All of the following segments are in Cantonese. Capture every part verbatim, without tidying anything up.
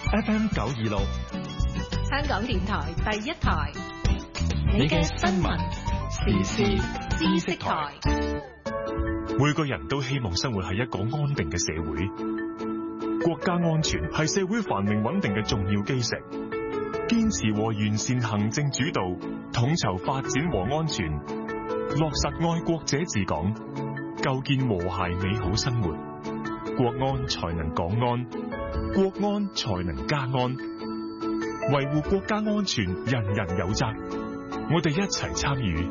F M 九二六， 香港電台第一台， 你嘅新聞時事知識台。 每個人都希望生活喺一個安定嘅社會，國家安全係社會繁榮穩定嘅重要基石。堅持和完善行政主導，統籌發展和安全，落實愛國者治港，構建和諧美好生活。國安才能港安，國安才能家安。維護國家安全，人人有責。我哋一齊參與。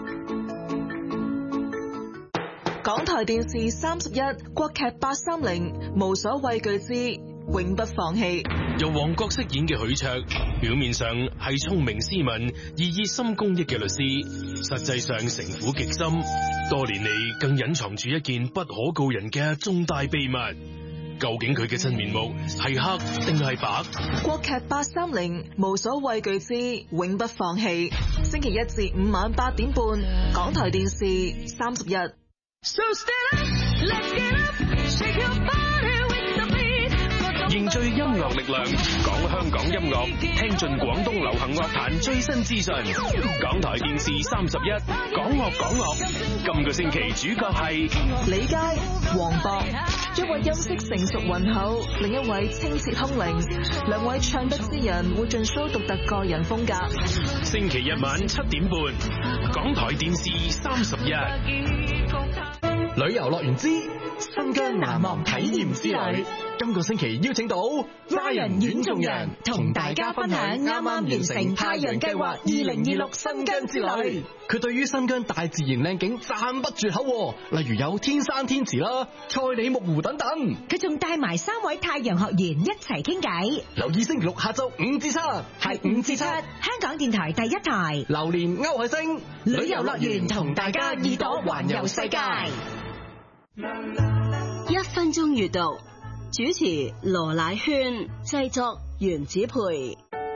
港台電視三十一，國劇八三零，無所畏懼之永不放棄。 由王國飾演嘅許卓，表面上係聰明斯文、而熱心公益嘅律師，實際上城府極深，多年嚟更隱藏住一件不可告人嘅重大秘密。究竟佢嘅真面目係黑定係白？ 國劇八三零，無所畏懼之永不放棄。星期一至五晚八點半，港台電視三十一。So stand up, let's get up, shake your body with the beat. 凝聚音樂力量，講香港音樂，聽盡廣東流行樂壇最新資訊。港台電視三十一，講樂講樂。今個星期主角係李佳、黃渤，一位音色成熟渾厚，另一位清澈空靈，兩位唱得之人會盡 show 獨特個人風格。 星期日晚七點半，港台電視三十一。 旅遊樂園之新疆難忘體驗之旅，今個星期邀請到 Ryan 阮仲陽同大家分享啱啱完成太陽計劃二零二六新疆之旅。佢對於新疆大自然靚景讚不絕口，例如有天山天池啦、賽里木湖等等。 佢仲帶埋三位太陽學員一齊傾偈。 留意星期六下晝五至七，係五至七，香港電台第一台。 榴蓮歐海星旅遊樂園同大家耳朵環遊世界。 一分鐘閱讀，主持羅乃萱，製作袁子培。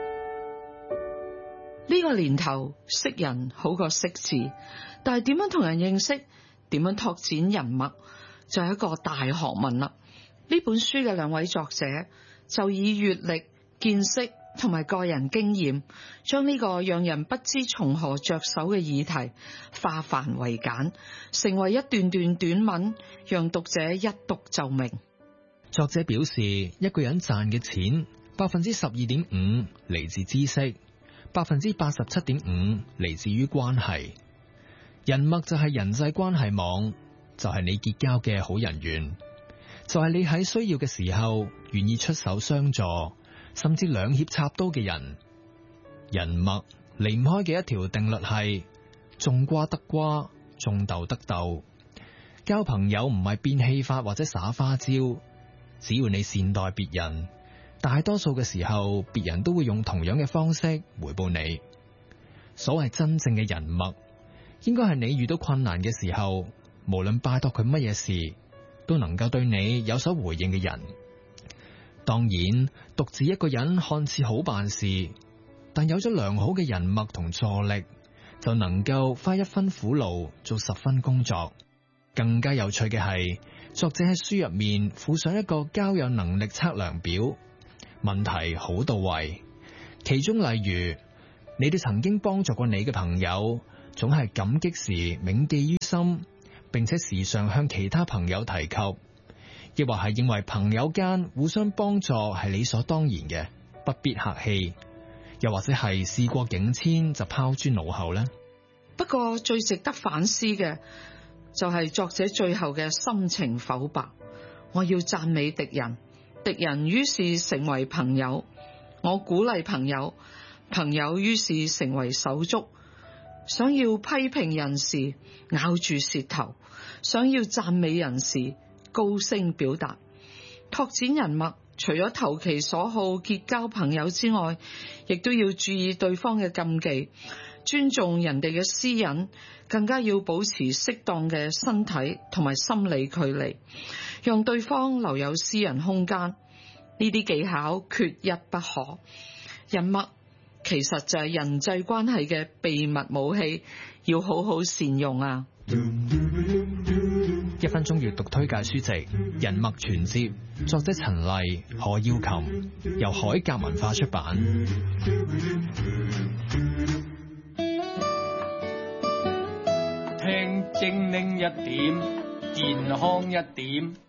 呢個年頭識人好過識字，但係點樣同人認識，點樣拓展人脈，就係一個大學問啦。呢本書嘅兩位作者就以閱歷、見識同埋個人經驗，將呢個讓人不知從何着手嘅議題化繁為簡，成為一段段短文，讓讀者一讀就明。 作者表示，一個人賺嘅錢百分之十二點五嚟自知識，百分之八十七點五嚟自於關係。人脈就係人際關係網，就係你結交嘅好人緣，就係你喺需要嘅時候願意出手相助，甚至兩肋插刀嘅人。人脈離唔開嘅一條定律係種瓜得瓜，種豆得豆。交朋友唔係變戲法或者耍花招，只要你善待別人，大多數嘅時候別人都會用同樣嘅方式回報你。所謂真正嘅人脈，應該係你遇到困難嘅時候，無論拜託佢乜嘢事，都能夠對你有所回應嘅人。當然，獨自一個人看似好辦事，但有咗良好嘅人脈同助力，就能夠花一分苦勞做十分工作。更加有趣嘅係，作者喺書入面附上一個交友能力測量表，問題好到位。其中例如，你哋曾經幫助過你嘅朋友，總係感激時銘記於心，並且時常向其他朋友提及。亦或係認為朋友間互相幫助係理所當然嘅，不必客氣，又或者係事過境遷就拋諸腦後呢？ 不過最值得反思嘅就係作者最後嘅深情剖白。我要讚美敵人，敵人於是成為朋友；我鼓勵朋友，朋友於是成為手足。想要批評人時咬住舌頭，想要讚美人時高聲表達。拓展人脈，除咗投其所好結交朋友之外，亦都要注意對方嘅禁忌，尊重人哋嘅私隱，更加要保持適當嘅身體同埋心理距離，讓對方留有私人空間。呢啲技巧缺一不可。人脈其實就係人際關係嘅秘密武器，要好好善用啊！ 一分鐘閱讀推介書籍《人脈傳接》，作者陳麗、何耀琴，由海格文化出版。 聽精靈一點，健康一點。